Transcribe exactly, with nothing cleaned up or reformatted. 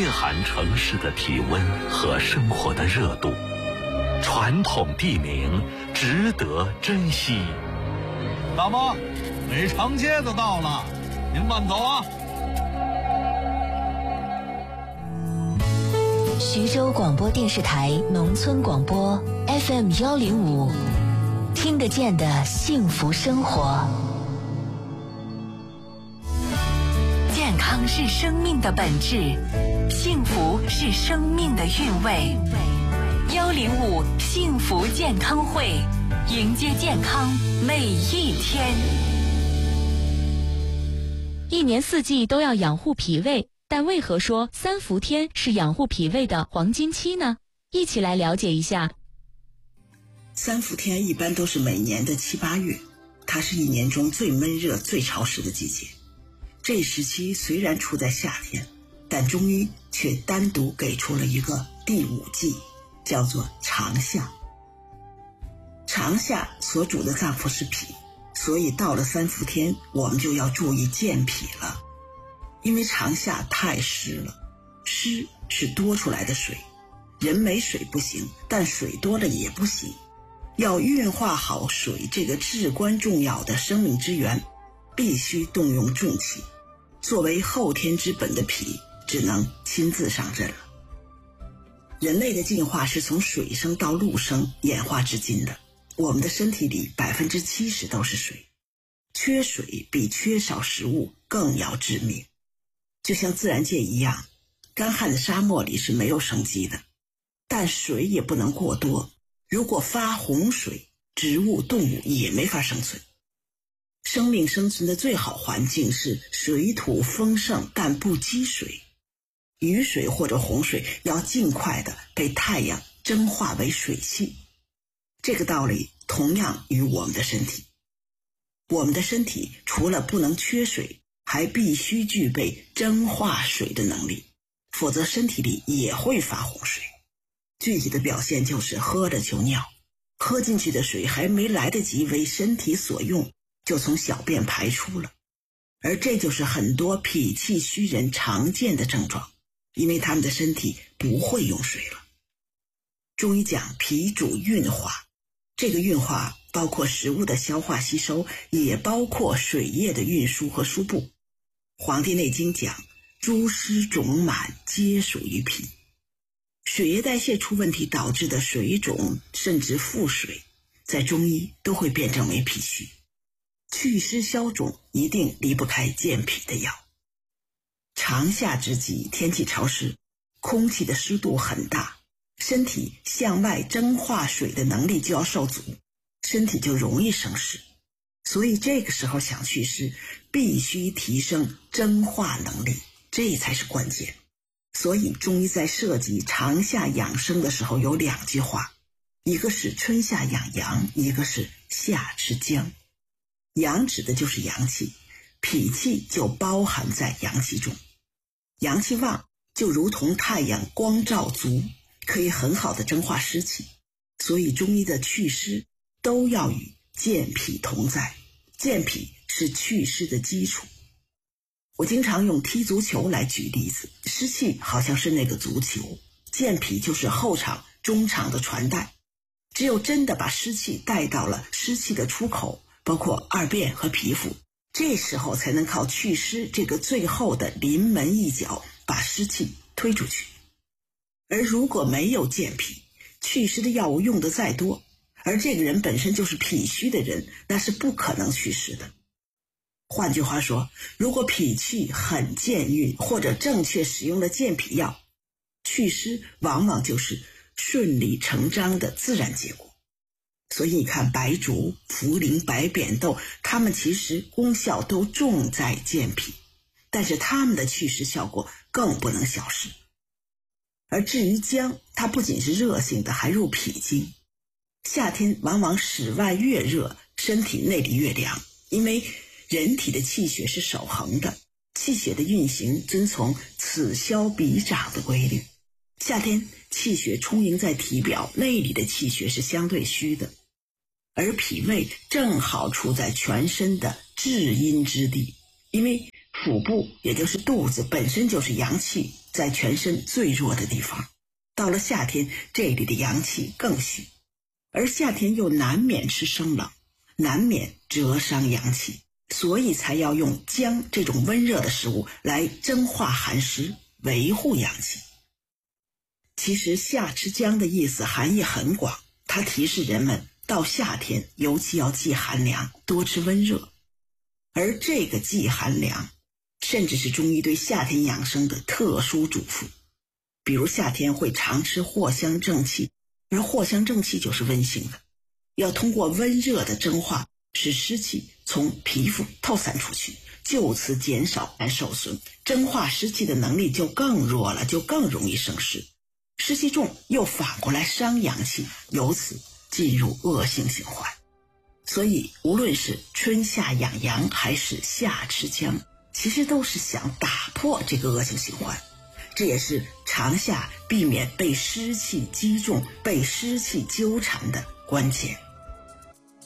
蕴含城市的体温和生活的热度。传统地名值得珍惜。 大妈，北长街就到了，您慢走啊。 徐州广播电视台农村广播 F M 幺零五，听得见的幸福生活。健康是生命的本质，幸福是生命的韵味。幺零五幸福健康会，迎接健康每一天。一年四季都要养护脾胃，但为何说三伏天是养护脾胃的黄金期呢？一起来了解一下。 三伏天一般都是每年的七八月，它是一年中最闷热最潮湿的季节。这一时期虽然处在夏天，但中医却单独给出了一个第五季，叫做长夏。长夏所主的脏腑是脾，所以到了三伏天我们就要注意健脾了。因为长夏太湿了，湿是多出来的水，人没水不行，但水多了也不行。要运化好水这个至关重要的生命之源，必须动用重器。作为后天之本的脾，只能亲自上阵了。人类的进化是从水生到陆生演化至今的，我们的身体里 百分之七十 都是水，缺水比缺少食物更要致命。就像自然界一样，干旱的沙漠里是没有生机的，但水也不能过多，如果发洪水，植物动物也没法生存。生命生存的最好环境是水土丰盛但不积水，雨水或者洪水要尽快的被太阳蒸化为水汽。这个道理同样与我们的身体。我们的身体除了不能缺水，还必须具备蒸化水的能力，否则身体里也会发洪水。具体的表现就是喝了就尿，喝进去的水还没来得及为身体所用，就从小便排出了。而这就是很多脾气虚人常见的症状，因为他们的身体不会用水了。中医讲脾主运化，这个运化包括食物的消化吸收，也包括水液的运输和输布。黄帝内经讲诸湿肿满皆属于脾，水液代谢出问题导致的水肿甚至腹水，在中医都会辩证为脾虚。祛湿消肿一定离不开健脾的药。长夏之际，天气潮湿，空气的湿度很大，身体向外蒸化水的能力就要受阻，身体就容易生湿。所以这个时候想祛湿，必须提升蒸化能力，这才是关键。所以中医在设计长夏养生的时候有两句话，一个是春夏养阳，一个是夏吃姜。阳指的就是阳气，脾气就包含在阳气中。阳气旺就如同太阳光照足，可以很好的蒸化湿气。所以中医的祛湿都要与健脾同在，健脾是祛湿的基础。我经常用踢足球来举例子，湿气好像是那个足球，健脾就是后场中场的传带。只有真的把湿气带到了湿气的出口，包括二便和皮肤，这时候才能靠祛湿这个最后的临门一脚把湿气推出去。而如果没有健脾，祛湿的药物用的再多，而这个人本身就是脾虚的人，那是不可能祛湿的。换句话说，如果脾气很健运，或者正确使用了健脾药，祛湿往往就是顺理成章的自然结果。所以你看白术、茯苓、白扁豆，它们其实功效都重在健脾，但是它们的祛湿效果更不能小视。而至于姜，它不仅是热性的，还入脾经。夏天往往室外越热，身体内里越凉，因为人体的气血是守恒的，气血的运行遵从此消彼长的规律。夏天气血充盈在体表，内里的气血是相对虚的，而脾胃正好处在全身的至阴之地，因为腹部也就是肚子本身就是阳气在全身最弱的地方，到了夏天这里的阳气更虚，而夏天又难免吃生冷，难免折伤阳气，所以才要用姜这种温热的食物来蒸化寒湿，维护阳气。其实夏吃姜的意思含义很广，它提示人们到夏天尤其要忌寒凉，多吃温热。而这个忌寒凉甚至是中医对夏天养生的特殊嘱咐。比如夏天会常吃藿香正气，而藿香正气就是温性的，要通过温热的蒸化使湿气从皮肤透散出去，就此减少而受损，蒸化湿气的能力就更弱了，就更容易生湿，湿气重又反过来伤阳气，由此进入恶性循环。所以无论是春夏养阳还是夏吃姜，其实都是想打破这个恶性循环，这也是长夏避免被湿气击中、被湿气纠缠的关键。